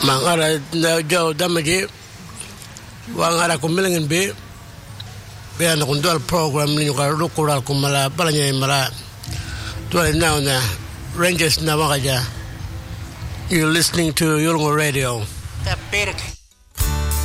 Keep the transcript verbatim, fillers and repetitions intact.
Mangara Joe Damage, Wangara Kumilling Bay, we are the control program, Lukura Kumala, Balanya Mara, dwelling now in the Rangers Navaja. You're listening to Yolngu Radio.